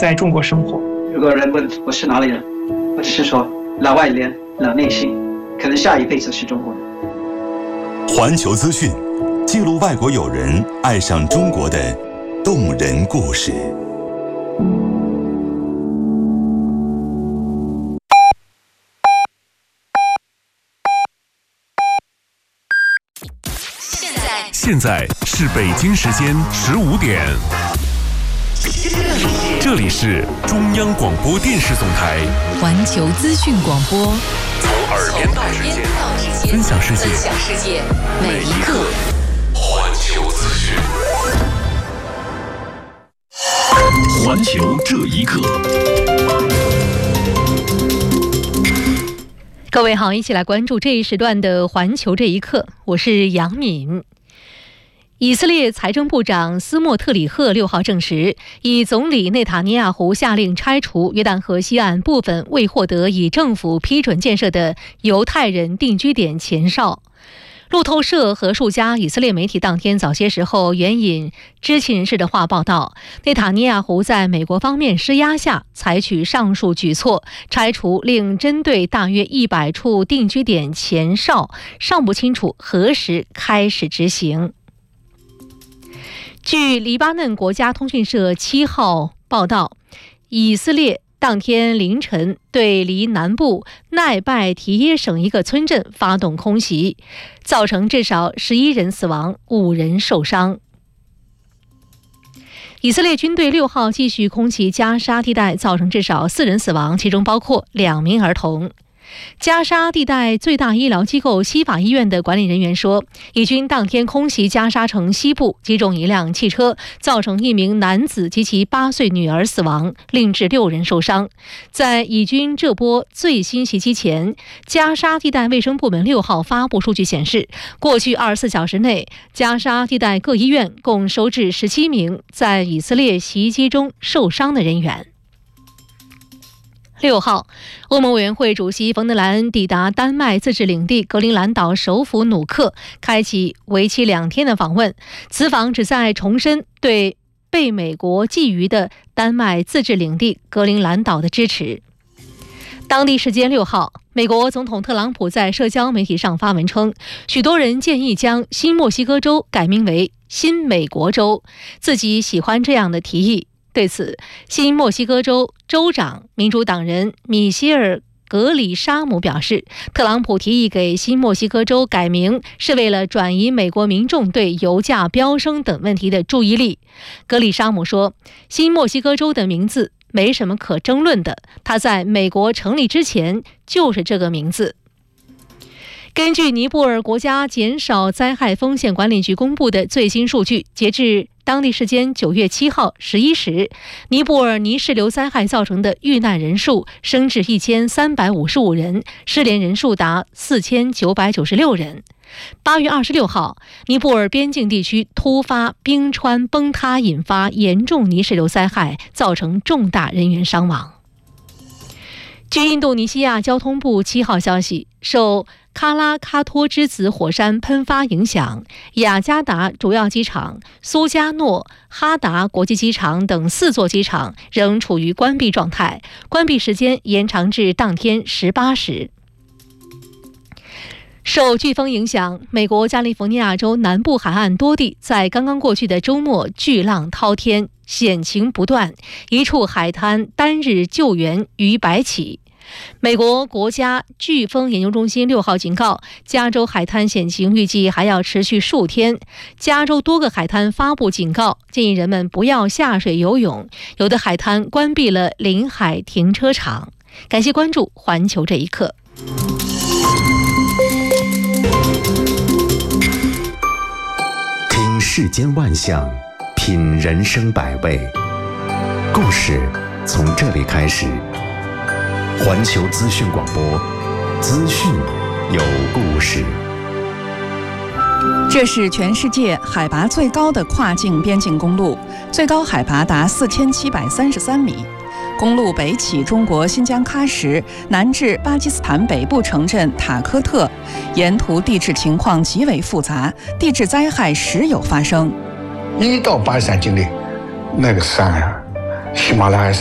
在中国生活。 如果人问我是哪里人，我只是说老外脸老内心，可能下一辈子是中国人。 环球资讯记录外国友人爱上中国的动人故事。 现在是北京时间15点，这里是中央广播电视总台环球资讯广播， 从耳边到指尖，分享世界，每一刻。环球资讯，环球这一刻。 各位好，一起来关注这一时段的环球这一刻，我是杨敏。以色列财政部长斯莫特里赫6号证实，以总理内塔尼亚胡下令拆除约旦河西岸部分未获得以政府批准建设的犹太人定居点前哨。路透社和数家以色列媒体当天早些时候援引知情人士的话报道，内塔尼亚胡在美国方面施压下采取上述举措，拆除令针对大约100处定居点前哨，尚不清楚何时开始执行。据黎巴嫩国家通讯社7号报道，以色列当天凌晨对离南部奈拜提耶省一个村镇发动空袭，造成至少11人死亡，5人受伤。以色列军队6号继续空袭加沙地带，造成至少4人死亡，其中包括2名儿童。加沙地带最大医疗机构西法医院的管理人员说，以军当天空袭加沙城西部，击中一辆汽车，造成1名男子及其8岁女儿死亡，另致6人受伤。在以军这波最新袭击前，加沙地带卫生部门6号发布数据显示，过去24小时内，加沙地带各医院共收治17名在以色列袭击中受伤的人员。6号，欧盟委员会主席冯德莱恩抵达丹麦自治领地格陵兰岛首府努克，开启为期2天的访问。此访旨在重申对被美国觊觎的丹麦自治领地格陵兰岛的支持。当地时间6号，美国总统特朗普在社交媒体上发文称，许多人建议将新墨西哥州改名为新美国州，自己喜欢这样的提议。对此，新墨西哥州州长民主党人米歇尔·格里沙姆表示，特朗普提议给新墨西哥州改名是为了转移美国民众对油价飙升等问题的注意力。格里沙姆说，新墨西哥州的名字没什么可争论的，它在美国成立之前就是这个名字。根据尼泊尔国家减少灾害风险管理局公布的最新数据，截至当地时间9月7号11时，尼泊尔泥石流灾害造成的遇难人数升至1355人，失联人数达4996人。8月26号，尼泊尔边境地区突发冰川崩塌，引发严重泥石流灾害，造成重大人员伤亡。据印度尼西亚交通部7号消息，受喀拉喀托之子火山喷发影响，雅加达主要机场、苏加诺、哈达国际机场等4座机场仍处于关闭状态，关闭时间延长至当天18时。受飓风影响，美国加利福尼亚州南部海岸多地在刚刚过去的周末巨浪滔天，险情不断，一处海滩单日救援逾100起。美国国家飓风研究中心6号警告，加州海滩险情预计还要持续数天。加州多个海滩发布警告，建议人们不要下水游泳，有的海滩关闭了临海停车场。感谢关注环球这一刻。 听世间万象，品人生百味，故事从这里开始。环球资讯广播，资讯有故事。 这是全世界海拔最高的跨境边境公路，最高海拔达4733米。公路北起中国新疆喀什，南至巴基斯坦北部城镇塔科特，沿途地质情况极为复杂，地质灾害时有发生。 1到83公里，那个山啊，喜马拉雅山